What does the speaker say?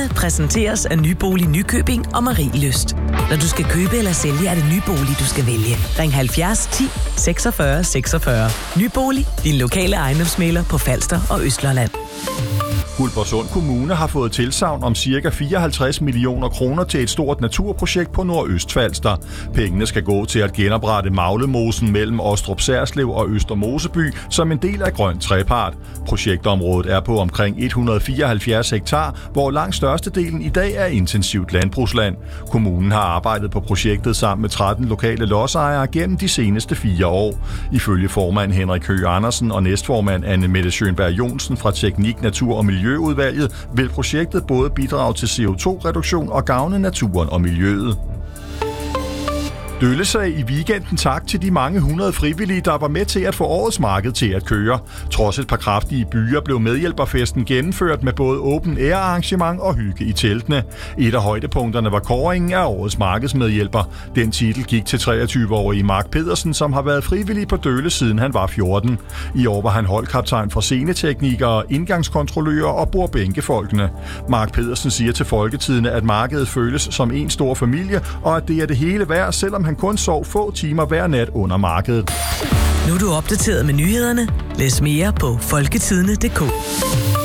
Nyhederne præsenteres af Nybolig Nykøbing og Marielyst. Når du skal købe eller sælge, er det Nybolig, du skal vælge. Ring 70 10 46 46. Nybolig, din lokale ejendomsmægler på Falster og Østlolland. Guldborgsund Kommune har fået tilsagn om ca. 54 millioner kroner til et stort naturprojekt på Nordøstfalster. Pengene skal gå til at genoprette Maglemosen mellem Ostrup Særslev og Øster Moseby som en del af Grøn Trepart. Projektområdet er på omkring 174 hektar, hvor langt størstedelen i dag er intensivt landbrugsland. Kommunen har arbejdet på projektet sammen med 13 lokale lodsejere gennem de seneste 4 år. Ifølge formand Henrik Høgh Andersen og næstformand Anne Mette Schönberg Johnsen fra Teknik, Natur og Miljøudvalget vil projektet både bidrage til CO2-reduktion og gavne naturen og miljøet. Dølle sagde i weekenden tak til de mange 100 frivillige, der var med til at få årets marked til at køre. Trods et par kraftige byer blev medhjælperfesten gennemført med både open air arrangement og hygge i teltene. Et af højdepunkterne var kåringen af årets markedsmedhjælper. Den titel gik til 23-årige Mark Pedersen, som har været frivillig på Dølle siden han var 14. I år var han holdkaptajn for sceneteknikere, indgangskontrollører og bordbænkefolkene. Mark Pedersen siger til Folketidende, at markedet føles som en stor familie, og at det er det hele værd, selvom han kun sov få timer hver nat under markedet. Nu er du opdateret med nyhederne. Læs mere på folketidende.dk.